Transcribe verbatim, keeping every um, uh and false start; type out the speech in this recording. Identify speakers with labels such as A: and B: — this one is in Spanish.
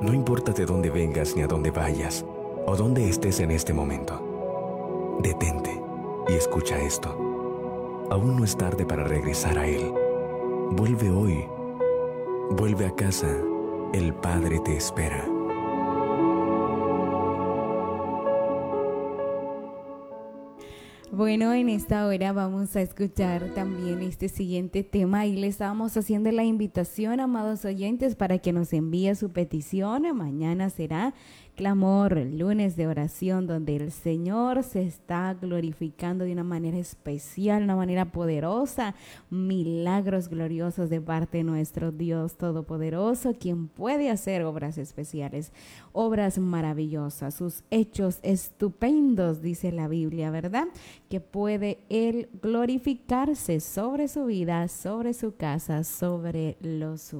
A: No importa de dónde vengas ni a dónde vayas, o dónde estés en este momento. Detente y escucha esto. Aún no es tarde para regresar a Él. Vuelve hoy. Vuelve a casa. El Padre te espera.
B: Bueno, en esta hora vamos a escuchar también este siguiente tema y le estamos haciendo la invitación, amados oyentes, para que nos envíe su petición. Mañana será Clamor, lunes de oración, donde el Señor se está glorificando de una manera especial, una manera poderosa, milagros gloriosos de parte de nuestro Dios Todopoderoso, quien puede hacer obras especiales, obras maravillosas, sus hechos estupendos, dice la Biblia, ¿verdad? Que puede Él glorificarse sobre su vida, sobre su casa, sobre los suyos.